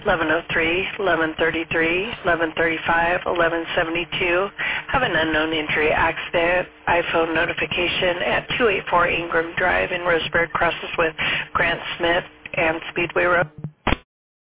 1103, 1133, 1135, 1172. Have an unknown injury accident. iPhone notification at 284 Ingram Drive in Roseburg, crosses with Grant Smith and Speedway Road.